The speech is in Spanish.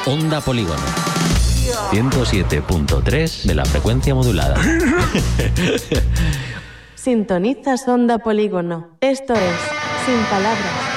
Onda Polígono. 107.3 de la frecuencia modulada. Sintonizas Onda Polígono. Esto es Sin Palabras.